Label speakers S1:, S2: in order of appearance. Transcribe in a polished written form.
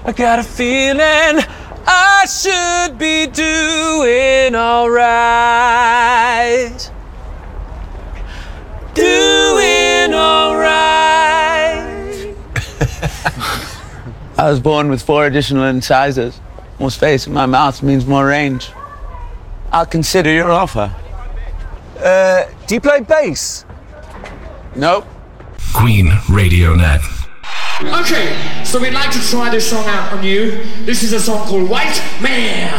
S1: I got a feeling I should be doing alright. Doing alright. I was born with 4 additional incisors. More space in my mouth means more range. I'll consider your offer.
S2: Do you play bass?
S1: Nope.
S3: Queen Radio Net.
S4: Okay, so we'd like to try this song out on you. This is a song called White Man.